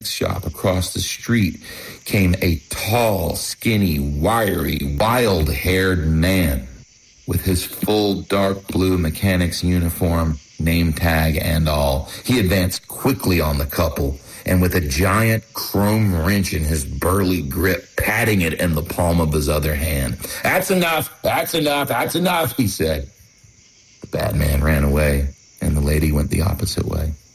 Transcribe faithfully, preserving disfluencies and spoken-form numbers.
shop across the street came a tall, skinny, wiry, wild-haired man with his full dark blue mechanic's uniform, name tag and all. He advanced quickly on the couple, and with a giant chrome wrench in his burly grip, patting it in the palm of his other hand. "That's enough, that's enough, that's enough," he said. The bad man ran away, and the lady went the opposite way.